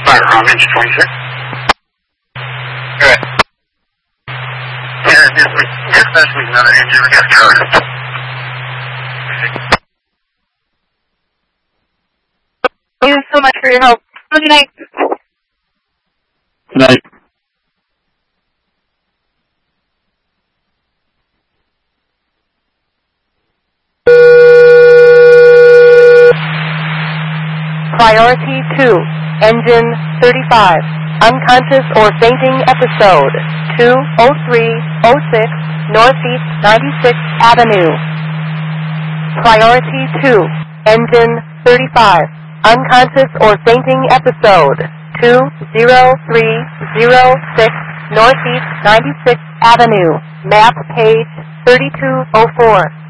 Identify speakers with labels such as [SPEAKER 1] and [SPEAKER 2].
[SPEAKER 1] Inch 26. Good. Yeah, this was another engine we got charged.
[SPEAKER 2] Thank you so much for your help. Good night.
[SPEAKER 3] Good night.
[SPEAKER 4] Priority 2, Engine 35, unconscious or fainting episode, 20306 Northeast 96th Avenue. Priority 2, Engine 35, unconscious or fainting episode, 20306 Northeast 96th Avenue, map page 3204.